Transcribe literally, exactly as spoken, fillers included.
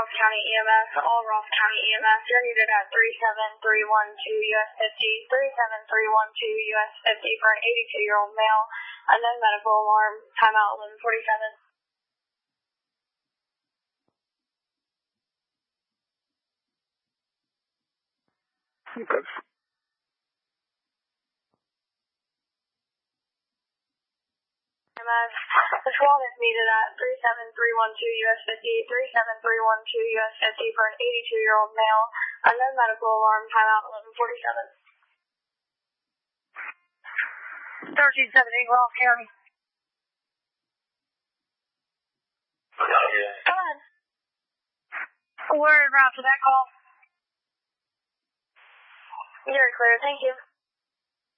Rolfe County E M S, all Rolfe County E M S, you're needed at three seven three one two U S fifty, three seven three one two U S fifty for an eighty-two-year-old male, unknown medical alarm, timeout eleven forty-seven. Okay. The squad is needed at three seven three one two U S fifty, three seven three one two U S fifty for an eighty-two-year-old male, unknown medical alarm, timeout eleven forty-seven. thirteen seventeen Rolfe County. Go ahead. We're en route to that call. You're clear, thank you.